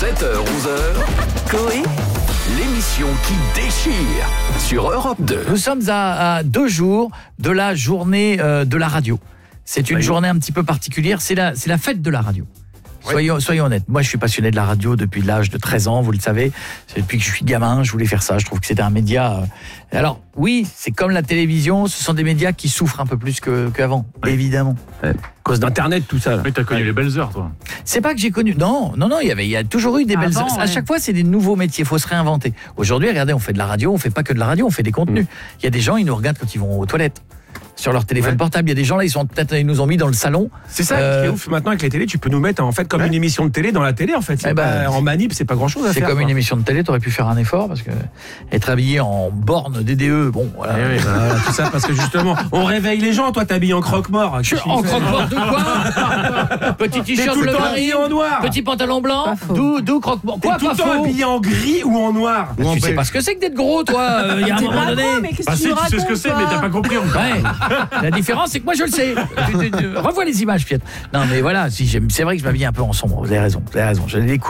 7h-11h, Coé, l'émission qui déchire sur Europe 2. Nous sommes à 2 jours de la journée de la radio. C'est une journée un petit peu particulière, c'est la fête de la radio. Soyons honnêtes, moi je suis passionné de la radio depuis l'âge de 13 ans, vous le savez. C'est depuis que je suis gamin, je voulais faire ça, je trouve que c'était un média... Alors oui, c'est comme la télévision, ce sont des médias qui souffrent un peu plus qu'avant, évidemment. À cause d'Internet, tout ça. Mais t'as connu les belles heures, toi. C'est pas que j'ai connu... Non, il y a toujours eu des belles heures. À chaque fois, c'est des nouveaux métiers, il faut se réinventer. Aujourd'hui, regardez, on fait de la radio, on fait pas que de la radio, on fait des contenus. Il y a des gens, ils nous regardent quand ils vont aux toilettes. Sur leur téléphone portable, il y a des gens là, ils nous ont mis dans le salon. C'est ça qui est ouf. Maintenant avec les télés, tu peux nous mettre en fait comme une émission de télé dans la télé en fait. En manip, c'est pas grand-chose à faire. C'est comme une émission de télé, t'aurais pu faire un effort parce que être habillé en borne DDE, bon voilà. Voilà, tout ça parce que justement, on réveille les gens. Toi, t'habilles en croque-mort. En croque-mort de quoi? Petit t-shirt bleu habillé en noir. Petit pantalon blanc. D'où croque-mort. Quoi, tout le temps habillé en gris ou en noir. Tu sais pas ce que c'est que d'être gros, toi. Il y a un moment donné. Ah si, tu sais ce que c'est, mais t'as pas compris encore. Ouais. La différence, c'est que moi, je le sais. Revois les images, Piet. Non, mais voilà, c'est vrai que je m'habille un peu en sombre. Vous avez raison. Je l'ai